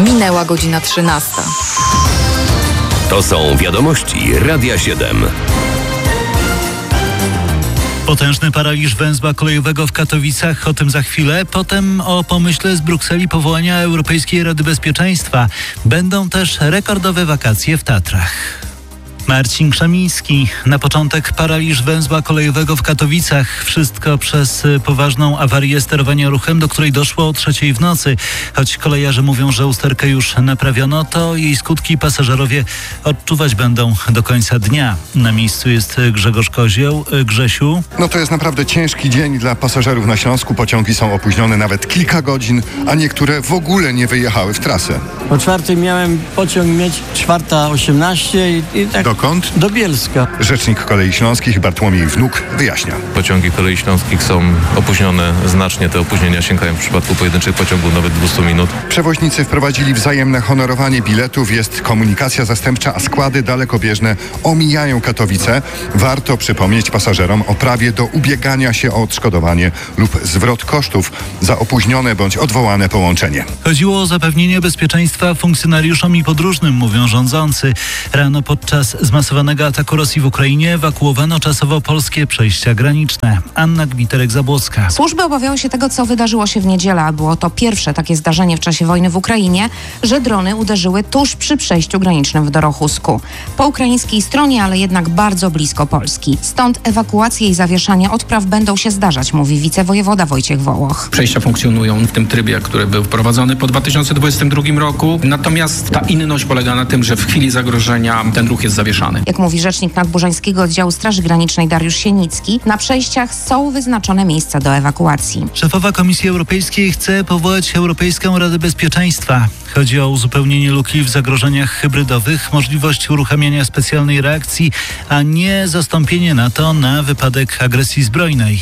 Minęła godzina 13. To są wiadomości Radia 7. Potężny paraliż węzła kolejowego w Katowicach, o tym za chwilę. Potem o pomyśle z Brukseli powołania Europejskiej Rady Bezpieczeństwa. Będą też rekordowe wakacje w Tatrach. Marcin Krzemiński. Na początek paraliż węzła kolejowego w Katowicach. Wszystko przez poważną awarię sterowania ruchem, do której doszło o 3:00 w nocy. Choć kolejarze mówią, że usterkę już naprawiono, to jej skutki pasażerowie odczuwać będą do końca dnia. Na miejscu jest Grzegorz Kozioł. Grzesiu. To jest naprawdę ciężki dzień dla pasażerów na Śląsku. Pociągi są opóźnione nawet kilka godzin, a niektóre w ogóle nie wyjechały w trasę. O 4:00 miałem pociąg mieć, 4:18 i tak. Dokąd? Do Bielska. Rzecznik Kolei Śląskich Bartłomiej Wnuk wyjaśnia. Pociągi Kolei Śląskich są opóźnione znacznie. Te opóźnienia sięgają w przypadku pojedynczych pociągów nawet 200 minut. Przewoźnicy wprowadzili wzajemne honorowanie biletów, jest komunikacja zastępcza, a składy dalekobieżne omijają Katowice. Warto przypomnieć pasażerom o prawie do ubiegania się o odszkodowanie lub zwrot kosztów za opóźnione bądź odwołane połączenie. Chodziło o zapewnienie bezpieczeństwa funkcjonariuszom i podróżnym, mówią rządzący. Rano podczas zmasowanego ataku Rosji w Ukrainie ewakuowano czasowo polskie przejścia graniczne. Anna Gmiterek-Zabłocka. Służby obawiały się tego, co wydarzyło się w niedzielę, a było to pierwsze takie zdarzenie w czasie wojny w Ukrainie, że drony uderzyły tuż przy przejściu granicznym w Dorochusku. Po ukraińskiej stronie, ale jednak bardzo blisko Polski. Stąd ewakuacje i zawieszanie odpraw będą się zdarzać, mówi wicewojewoda Wojciech Wołoch. Przejścia funkcjonują w tym trybie, który był wprowadzony po 2022 roku. Natomiast ta inność polega na tym, że w chwili zagrożenia ten ruch jest zawieszany. Jak mówi rzecznik Nadburzańskiego Oddziału Straży Granicznej Dariusz Sienicki, na przejściach są wyznaczone miejsca do ewakuacji. Szefowa Komisji Europejskiej chce powołać Europejską Radę Bezpieczeństwa. Chodzi o uzupełnienie luki w zagrożeniach hybrydowych, możliwość uruchamiania specjalnej reakcji, a nie zastąpienie NATO na wypadek agresji zbrojnej.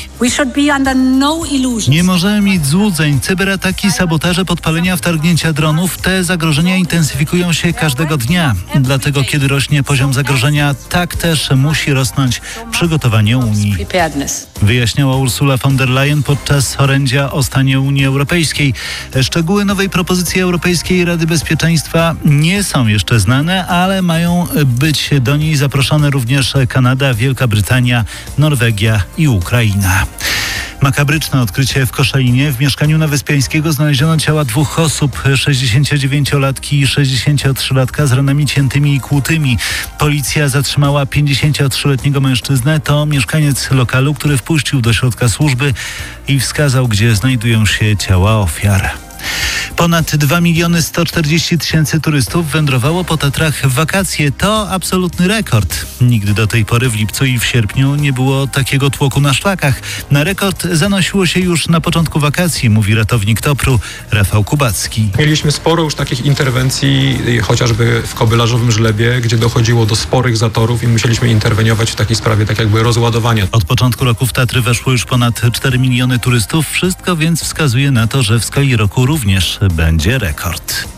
Nie możemy mieć złudzeń. Cyberataki, sabotaże, podpalenia, wtargnięcia dronów. Te zagrożenia intensyfikują się każdego dnia. Dlatego kiedy rośnie poziom zagrożenia, tak też musi rosnąć przygotowanie Unii. Wyjaśniała Ursula von der Leyen podczas orędzia o stanie Unii Europejskiej. Szczegóły nowej propozycji Europejskiej Rady Bezpieczeństwa nie są jeszcze znane, ale mają być do niej zaproszone również Kanada, Wielka Brytania, Norwegia i Ukraina. Makabryczne odkrycie w Koszalinie. W mieszkaniu na Wyspiańskiego znaleziono ciała 2 osób, 69-latki i 63-latka z ranami ciętymi i kłutymi. Policja zatrzymała 53-letniego mężczyznę. To mieszkaniec lokalu, który wpuścił do środka służby i wskazał, gdzie znajdują się ciała ofiar. Ponad 2 140 000 turystów wędrowało po Tatrach w wakacje. To absolutny rekord. Nigdy do tej pory w lipcu i w sierpniu nie było takiego tłoku na szlakach. Na rekord zanosiło się już na początku wakacji, mówi ratownik TOPR-u Rafał Kubacki. Mieliśmy sporo już takich interwencji, chociażby w Kobylarzowym Żlebie, gdzie dochodziło do sporych zatorów i musieliśmy interweniować w takiej sprawie, tak jakby rozładowania. Od początku roku w Tatry weszło już ponad 4 miliony turystów. Wszystko więc wskazuje na to, że w skali roku również będzie rekord.